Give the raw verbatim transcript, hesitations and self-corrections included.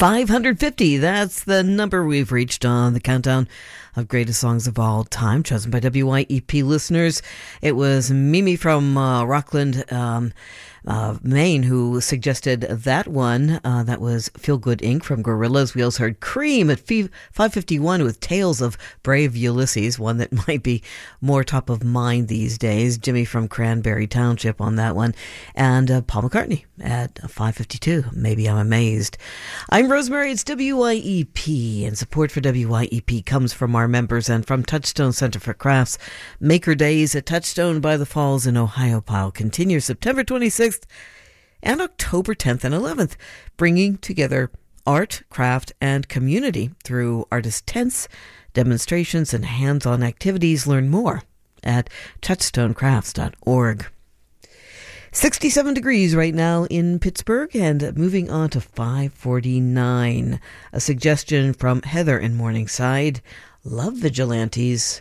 five hundred fifty, that's the number we've reached on the countdown of greatest songs of all time, chosen by W Y E P listeners. It was Mimi from uh, Rockland, um, uh, Maine, who suggested that one. Uh, that was Feel Good Incorporated from Gorillaz. We also heard Cream at five fifty-one with Tales of Brave Ulysses, one that might be more top of mind these days. Jimmy from Cranberry Township on that one. And uh, Paul McCartney at five fifty-two, Maybe I'm Amazed. I'm Rosemary, it's W Y E P, and support for W Y E P comes from our members and from Touchstone Center for Crafts. Maker Days at Touchstone by the Falls in Ohiopyle continue September twenty-sixth and October tenth and eleventh, bringing together art, craft, and community through artist tents, demonstrations, and hands-on activities. Learn more at touchstone crafts dot org. sixty-seven degrees right now in Pittsburgh, and moving on to five forty-nine. A suggestion from Heather in Morningside. Love Vigilantes.